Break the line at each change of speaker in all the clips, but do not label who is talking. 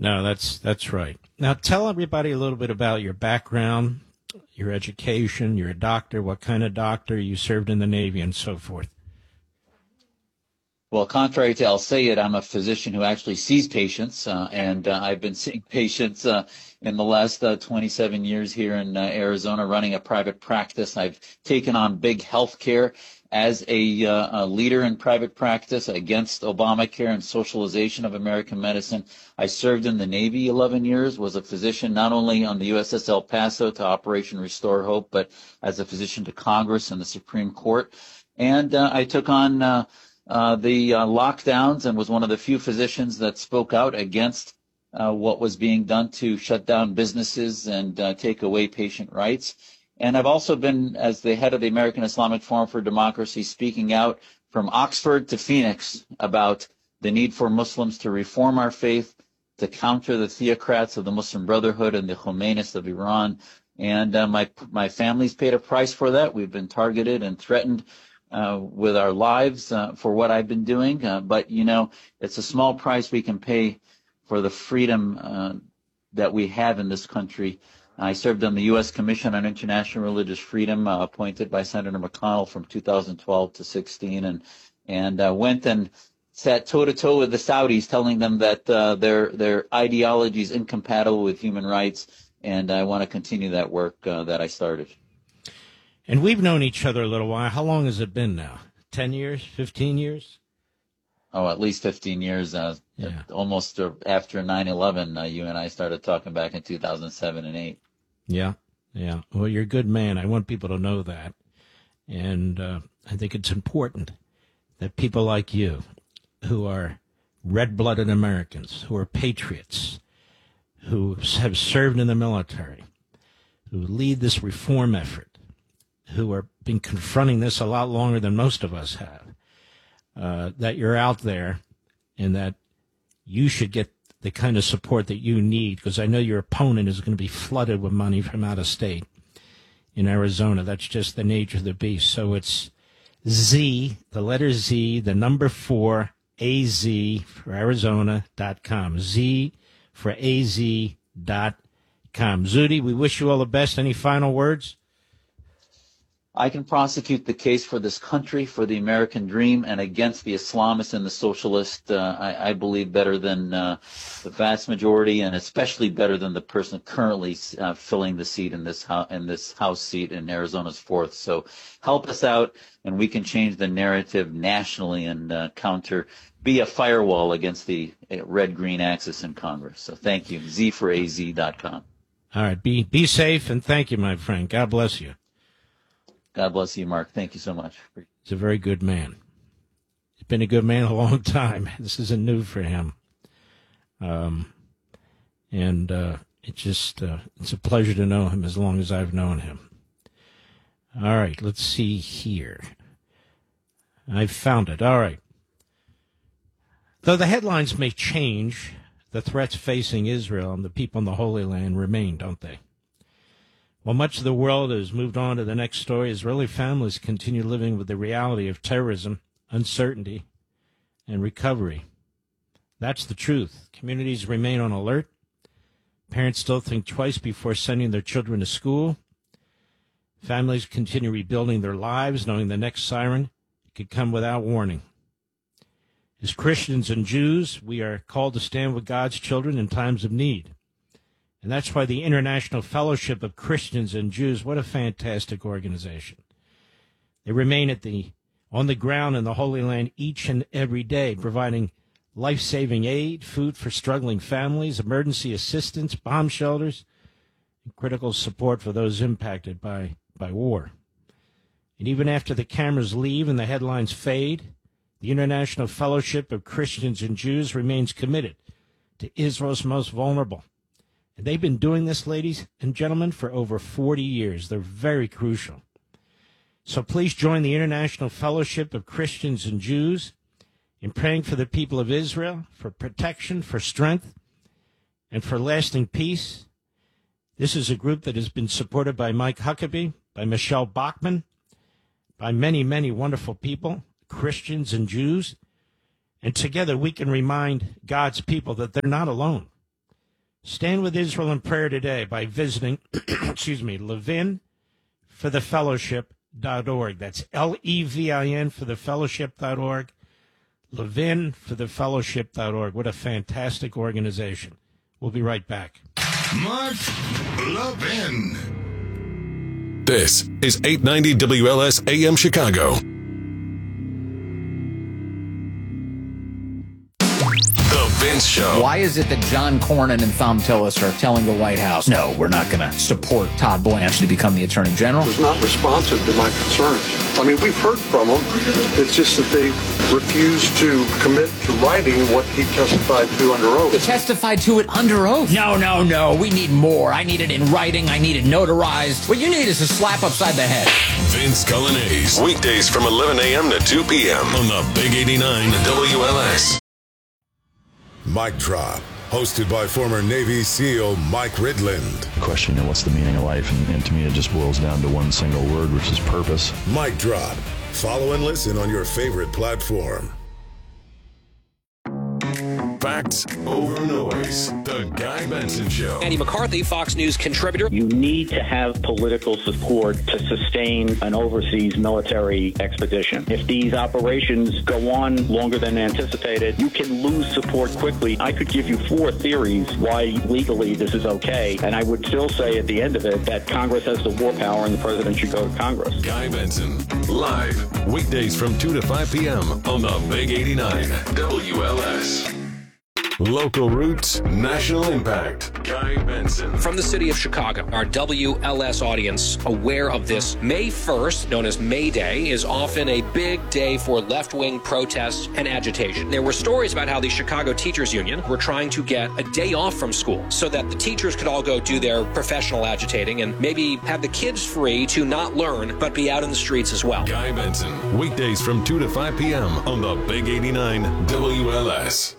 No, that's right. Now tell everybody a little bit about your background, your education. You're a doctor. What kind of doctor? You served in the Navy and so forth.
Well, contrary to Al Sayed, I'm a physician who actually sees patients, and I've been seeing patients in the last 27 years here in Arizona, running a private practice. I've taken on big healthcare as a leader in private practice against Obamacare and socialization of American medicine. I served in the Navy 11 years, was a physician not only on the USS El Paso to Operation Restore Hope, but as a physician to Congress and the Supreme Court. And I took on the lockdowns and was one of the few physicians that spoke out against what was being done to shut down businesses and take away patient rights. And I've also been, as the head of the American Islamic Forum for Democracy, speaking out from Oxford to Phoenix about the need for Muslims to reform our faith, to counter the theocrats of the Muslim Brotherhood and the Khomeinists of Iran. And my family's paid a price for that. We've been targeted and threatened with our lives for what I've been doing. But, you know, it's a small price we can pay for the freedom that we have in this country. I served on the U.S. Commission on International Religious Freedom, appointed by Senator McConnell from 2012 to 16, and went and sat toe-to-toe with the Saudis, telling them that their ideology is incompatible with human rights, and I want to continue that work that I started.
And we've known each other a little while. How long has it been now? 10 years? 15 years?
Oh, at least 15 years. Almost after 9/11, you and I started talking back in 2007 and 8.
Yeah. Well, you're a good man. I want people to know that. And I think it's important that people like you, who are red-blooded Americans, who are patriots, who have served in the military, who lead this reform effort, who have been confronting this a lot longer than most of us have, that you're out there and that you should get the kind of support that you need, because I know your opponent is going to be flooded with money from out of state in Arizona. That's just the nature of the beast. So it's Z, the letter Z, the number 4, AZ for Arizona.com. Z for AZ.com. Zuhdi, we wish you all the best. Any final words?
I can prosecute the case for this country, for the American dream, and against the Islamists and the socialists, I believe, better than the vast majority, and especially better than the person currently filling the seat in this House seat in Arizona's 4th. So help us out, and we can change the narrative nationally and be a firewall against the red-green axis in Congress. So thank you. Z4AZ.com.
All right. Be safe, and thank you, my friend. God bless you.
God bless you, Mark. Thank you so much.
He's a very good man. He's been a good man a long time. This isn't new for him. It's a pleasure to know him as long as I've known him. All right, let's see here. I found it. All right. Though the headlines may change, the threats facing Israel and the people in the Holy Land remain, don't they? While much of the world has moved on to the next story, Israeli families continue living with the reality of terrorism, uncertainty, and recovery. That's the truth. Communities remain on alert. Parents still think twice before sending their children to school. Families continue rebuilding their lives, knowing the next siren could come without warning. As Christians and Jews, we are called to stand with God's children in times of need. And that's why the International Fellowship of Christians and Jews, what a fantastic organization. They remain on the ground in the Holy Land each and every day, providing life-saving aid, food for struggling families, emergency assistance, bomb shelters, and critical support for those impacted by war. And even after the cameras leave and the headlines fade, the International Fellowship of Christians and Jews remains committed to Israel's most vulnerable. And they've been doing this, ladies and gentlemen, for over 40 years. They're very crucial. So please join the International Fellowship of Christians and Jews in praying for the people of Israel, for protection, for strength, and for lasting peace. This is a group that has been supported by Mike Huckabee, by Michelle Bachmann, by many, many wonderful people, Christians and Jews. And together we can remind God's people that they're not alone. Stand with Israel in prayer today by visiting, levinforthefellowship.org. That's Levin for the fellowship.org. Levinforthefellowship.org. What a fantastic organization. We'll be right back.
Mark Levin.
This is 890 WLS AM Chicago. The Vince Show.
Why is it that John Cornyn and Thom Tillis are telling the White House, no, we're not going to support Todd Blanche to become the Attorney General?
Was not responsive to my concerns. I mean, we've heard from them. It's just that they refuse to commit to writing what he testified to under oath.
He testified to it under oath. No. We need more. I need it in writing. I need it notarized. What you need is a slap upside the head.
Vince Cullinase. Weekdays from 11 a.m. to 2 p.m. on the Big 89 WLS.
Mic Drop, hosted by former Navy SEAL Mike Ridland.
Question, what's the meaning of life? And to me, it just boils down to one single word, which is purpose.
Mic Drop. Follow and listen on your favorite platform.
Facts over noise. The Guy Benson Show.
Andy McCarthy, Fox News contributor.
You need to have political support to sustain an overseas military expedition. If these operations go on longer than anticipated, you can lose support quickly. I could give you 4 theories why legally this is okay, and I would still say at the end of it that Congress has the war power and the president should go to Congress.
Guy Benson, live, weekdays from 2 to 5 p.m. on the Big 89 WLS. Local roots, national impact. Guy Benson.
From the city of Chicago, our WLS audience aware of this. May 1st, known as May Day, is often a big day for left-wing protests and agitation. There were stories about how the Chicago Teachers Union were trying to get a day off from school so that the teachers could all go do their professional agitating and maybe have the kids free to not learn but be out in the streets as well.
Guy Benson, weekdays from 2 to 5 p.m. on the Big 89 WLS.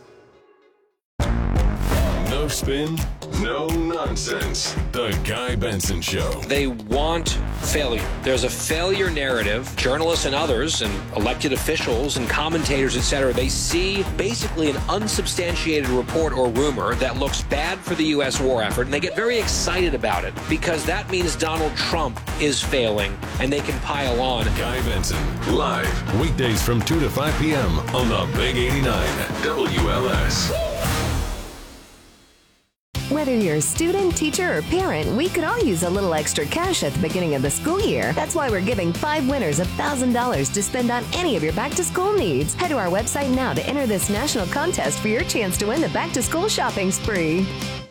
No spin, no nonsense. The Guy Benson Show.
They want failure. There's a failure narrative. Journalists and others and elected officials and commentators, etc., they see basically an unsubstantiated report or rumor that looks bad for the U.S. war effort, and they get very excited about it because that means Donald Trump is failing, and they can pile on.
Guy Benson, live, weekdays from 2 to 5 p.m. on the Big 89 WLS.
Whether you're a student, teacher, or parent, we could all use a little extra cash at the beginning of the school year. That's why we're giving 5 winners $1,000 to spend on any of your back-to-school needs. Head to our website now to enter this national contest for your chance to win the back-to-school shopping spree.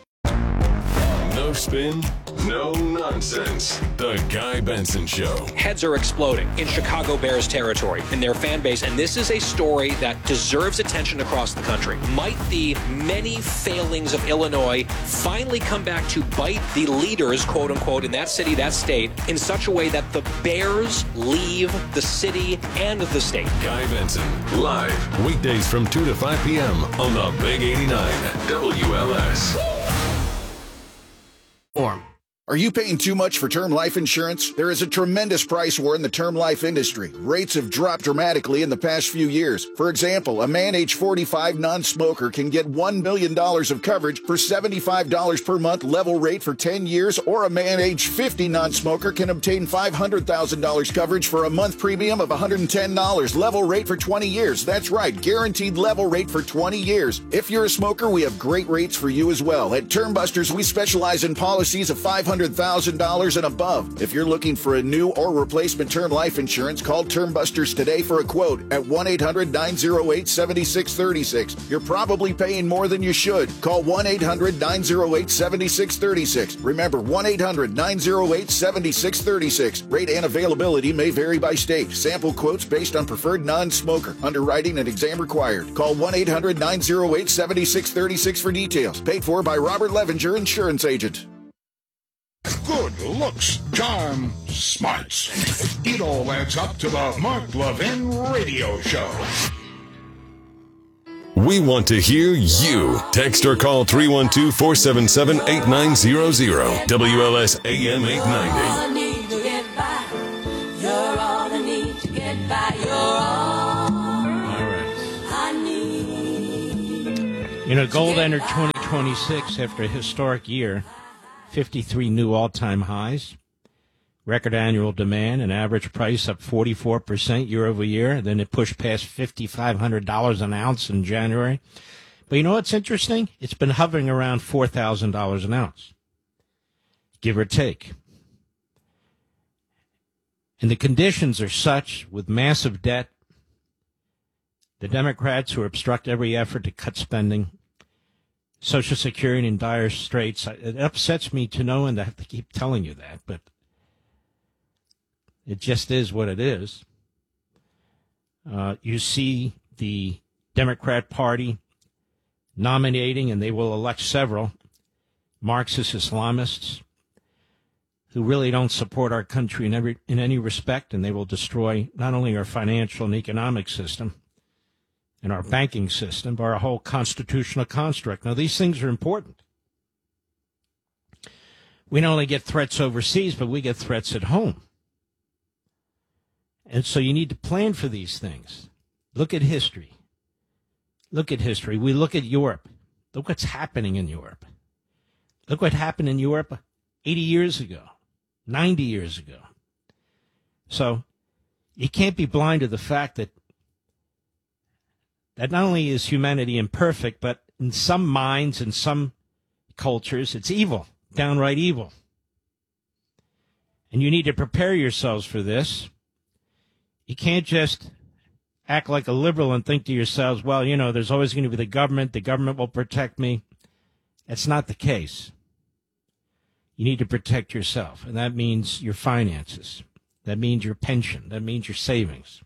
No spin, no nonsense. The Guy Benson Show.
Heads are exploding in Chicago Bears territory in their fan base, and this is a story that deserves attention across the country. Might the many failings of Illinois finally come back to bite the leaders, quote unquote, in that city, that state, in such a way that the Bears leave the city and the state?
Guy Benson, live, weekdays from 2 to 5 p.m. on the Big 89 WLS.
Are you paying too much for term life insurance? There is a tremendous price war in the term life industry. Rates have dropped dramatically in the past few years. For example, a man age 45 non-smoker can get $1 million of coverage for $75 per month level rate for 10 years, or a man age 50 non-smoker can obtain $500,000 coverage for a month premium of $110 level rate for 20 years. That's right, guaranteed level rate for 20 years. If you're a smoker, we have great rates for you as well. At Term Busters, we specialize in policies of $500,000 and above. If you're looking for a new or replacement term life insurance, call Term Busters today for a quote at 1-800-908-7636. You're probably paying more than you should. Call 1-800-908-7636. Remember, 1-800-908-7636. Rate and availability may vary by state. Sample quotes based on preferred non-smoker. Underwriting and exam required. Call 1-800-908-7636 for details. Paid for by Robert Levinger, insurance agent.
Good looks, charm, smarts. It all adds up to the Mark Levin Radio Show.
We want to hear you. Text or call 312-477-8900. WLS AM 890.
All right. You know, gold entered 2020 26 after a historic year, 53 new all-time highs, record annual demand, an average price up 44% year over year. Then it pushed past $5,500 an ounce in January. But you know what's interesting? It's been hovering around $4,000 an ounce, give or take. And the conditions are such, with massive debt, the Democrats who obstruct every effort to cut spending, Social Security in dire straits. It upsets me to know and to have to keep telling you that, but it just is what it is. You see the Democrat Party nominating, and they will elect several Marxist Islamists who really don't support our country in any respect, and they will destroy not only our financial and economic system and our banking system, but our whole constitutional construct. Now, these things are important. We not only get threats overseas, but we get threats at home. And so you need to plan for these things. Look at history. Look at history. We look at Europe. Look what's happening in Europe. Look what happened in Europe 80 years ago, 90 years ago. So you can't be blind to the fact that not only is humanity imperfect, but in some minds and some cultures, it's evil, downright evil. And you need to prepare yourselves for this. You can't just act like a liberal and think to yourselves, well, you know, there's always going to be the government will protect me. That's not the case. You need to protect yourself, and that means your finances. That means your pension. That means your savings.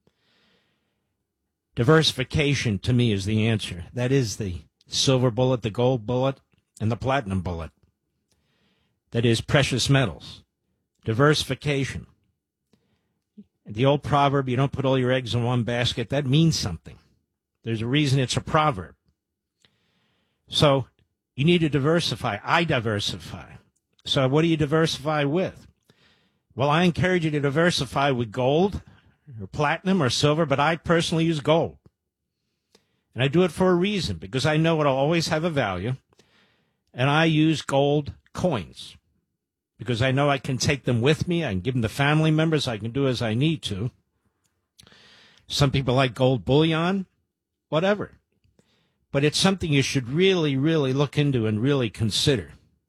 Diversification, to me, is the answer. That is the silver bullet, the gold bullet, and the platinum bullet. That is precious metals. Diversification. The old proverb, you don't put all your eggs in one basket, that means something. There's a reason it's a proverb. So you need to diversify. I diversify. So what do you diversify with? Well, I encourage you to diversify with gold or platinum or silver, but I personally use gold. And I do it for a reason, because I know it'll always have a value. And I use gold coins because I know I can take them with me. I can give them to family members. I can do as I need to. Some people like gold bullion, whatever. But it's something you should really, really look into and really consider.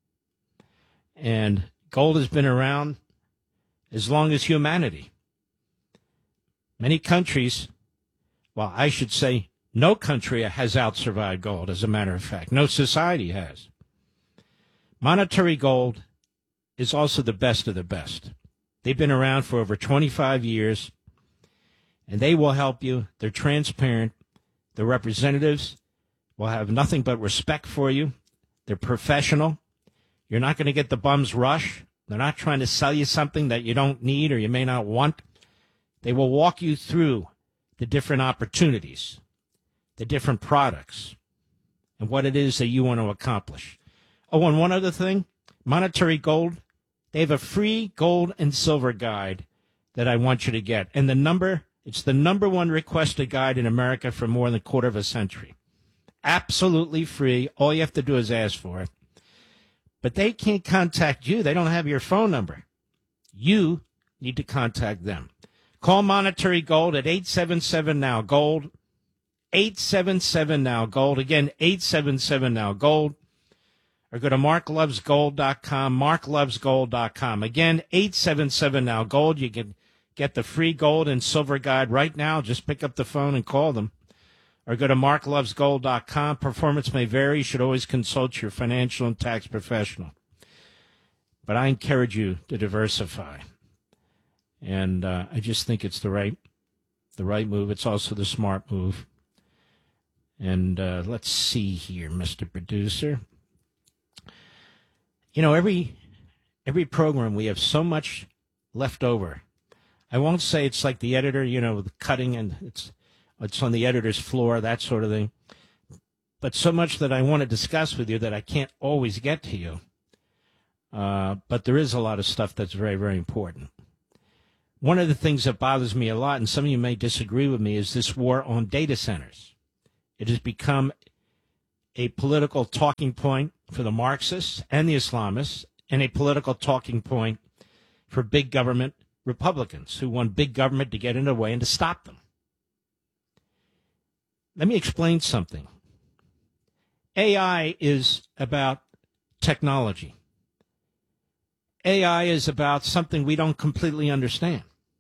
And gold has been around as long as humanity. Many countries, well, I should say no country has outsurvived gold, as a matter of fact. No society has. Monetary gold is also the best of the best. They've been around for over 25 years, and they will help you. They're transparent. The representatives will have nothing but respect for you. They're professional. You're not going to get the bum's rush. They're not trying to sell you something that you don't need or you may not want. They will walk you through the different opportunities, the different products, and what it is that you want to accomplish. Oh, and one other thing, Monetary Gold, they have a free gold and silver guide that I want you to get. And it's the number one requested guide in America for more than a quarter of a century. Absolutely free. All you have to do is ask for it. But they can't contact you. They don't have your phone number. You need to contact them. Call Monetary Gold at 877-NOW-GOLD. 877-NOW-GOLD. Again, 877-NOW-GOLD. Or go to marklovesgold.com, marklovesgold.com. Again, 877-NOW-GOLD. You can get the free gold and silver guide right now. Just pick up the phone and call them. Or go to marklovesgold.com. Performance may vary. You should always consult your financial and tax professional. But I encourage you to diversify. And I just think it's the right move. It's also the smart move. And let's see here, Mr. Producer. You know, every program we have so much left over. I won't say it's like the editor, you know, the cutting and it's on the editor's floor, that sort of thing. But so much that I want to discuss with you that I can't always get to you. But there is a lot of stuff that's very, very important. One of the things that bothers me a lot, and some of you may disagree with me, is this war on data centers. It has become a political talking point for the Marxists and the Islamists, and a political talking point for big government Republicans who want big government to get in the way and to stop them. Let me explain something. AI is about technology. AI is about something we don't completely understand.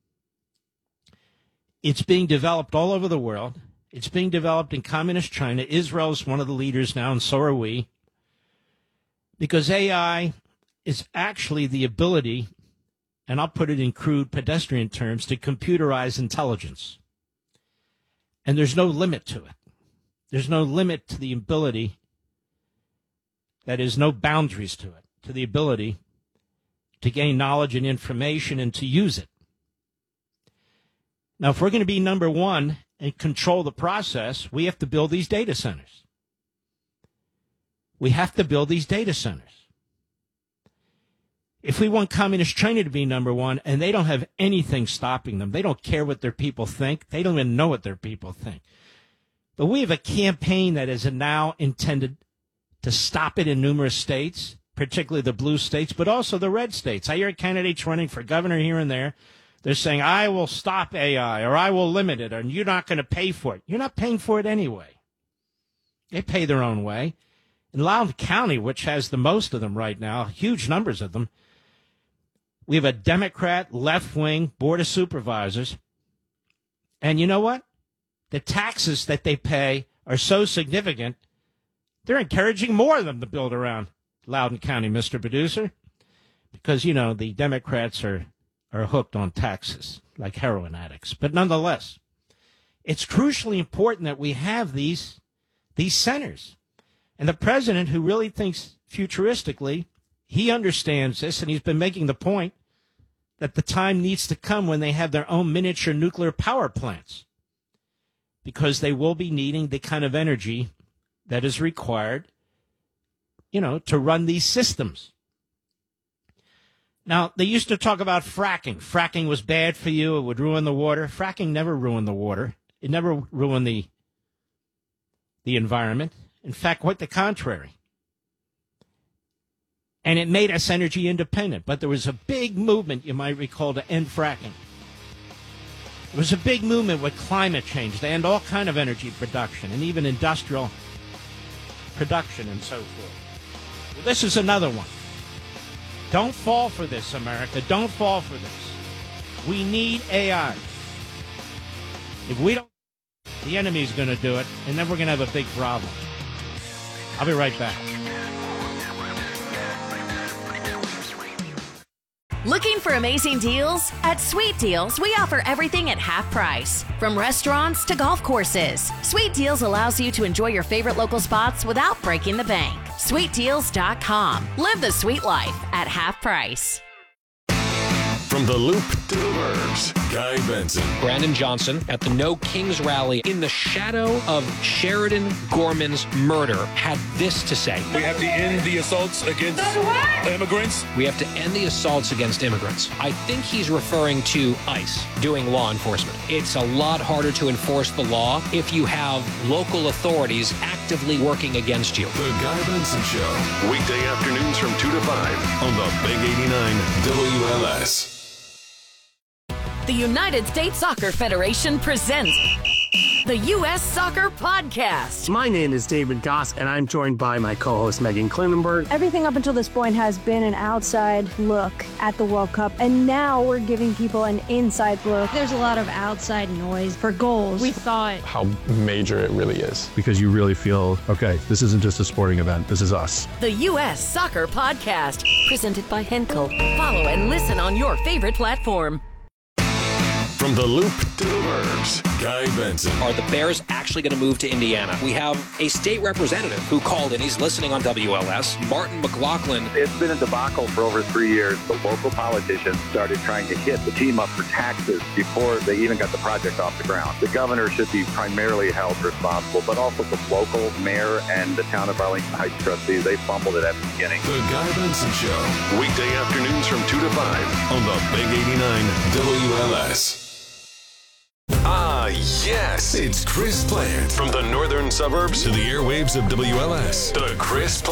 It's being developed all over the world. It's being developed in communist China. Israel is one of the leaders now, and so are we. Because AI is actually the ability, and I'll put it in crude pedestrian terms, to computerize intelligence. And there's no limit to it. There's no limit to the ability, that is, no boundaries to it, to the ability to gain knowledge and information and to use it. Now, if we're going to be number one and control the process, we have to build these data centers. We have to build these data centers. If we want communist China to be number one, and they don't have anything stopping them, they don't care what their people think, they don't even know what their people think. But we have a campaign that is now intended to stop it in numerous states, particularly the blue states, but also the red states. I hear candidates running for governor here and there. They're saying, I will stop AI, or I will limit it, and you're not going to pay for it. You're not paying for it anyway. They pay their own way. In Loudoun County, which has the most of them right now, huge numbers of them, we have a Democrat left-wing board of supervisors. And you know what? The taxes that they pay are so significant, they're encouraging more of them to build around Loudoun County, Mr. Producer. Because, you know, the Democrats are hooked on taxes like heroin addicts. But nonetheless, it's crucially important that we have these centers. And the president, who really thinks futuristically, he understands this, and he's been making the point that the time needs to come when they have their own miniature nuclear power plants, because they will be needing the kind of energy that is required, you know, to run these systems. Now, they used to talk about fracking. Fracking was bad for you. It would ruin the water. Fracking never ruined the water. It never ruined the environment. In fact, quite the contrary. And it made us energy independent. But there was a big movement, you might recall, to end fracking. There was a big movement with climate change to end all kind of energy production and even industrial production and so forth. Well, this is another one. Don't fall for this, America. Don't fall for this. We need AI. If we don't, the enemy's going to do it, and then we're going to have a big problem. I'll be right back.
Looking for amazing deals? At Sweet Deals, we offer everything at half price. From restaurants to golf courses, Sweet Deals allows you to enjoy your favorite local spots without breaking the bank. SweetDeals.com. Live the sweet life at half price.
From the Loop to the Burbs, Guy Benson.
Brandon Johnson at the No Kings rally in the shadow of Sheridan Gorman's murder had this to say.
We have to end the assaults against immigrants.
We have to end the assaults against immigrants. I think he's referring to ICE doing law enforcement. It's a lot harder to enforce the law if you have local authorities actively working against you.
The Guy Benson Show. Weekday afternoons from 2 to 5 on the Big 89 WLS.
The United States Soccer Federation presents the U.S. Soccer Podcast.
My name is David Goss, and I'm joined by my co-host Megan Klinenberg.
Everything up until this point has been an outside look at the World Cup, and now we're giving people an inside look. There's a lot of outside noise for goals. We thought
how major it really is.
Because you really feel, okay, this isn't just a sporting event, this is us.
The U.S. Soccer Podcast, presented by Henkel. Follow and listen on your favorite platform.
From the Loop to the Burbs, Guy Benson.
Are the Bears actually going to move to Indiana? We have a state representative who called in. He's listening on WLS, Martin McLaughlin.
It's been a debacle for over 3 years. The local politicians started trying to hit the team up for taxes before they even got the project off the ground. The governor should be primarily held responsible, but also the local mayor and the town of Arlington Heights trustees. They fumbled it at the beginning.
The Guy Benson Show. Weekday afternoons from 2 to 5 on the Big 89 WLS. Yes, it's Chris Plant. From the northern suburbs to the airwaves of WLS. The Chris Plant